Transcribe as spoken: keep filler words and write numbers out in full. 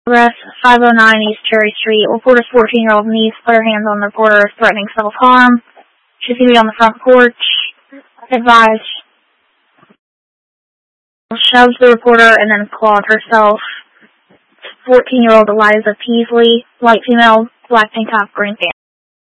Arrest five oh nine East Cherry Street. Reporter's fourteen-year-old niece put her hands on the reporter, threatening self-harm. She's going to be on the front porch. Advised. Shoves the reporter and then clawed herself. fourteen-year-old Eliza Peasley, white female, black tank top, green pants.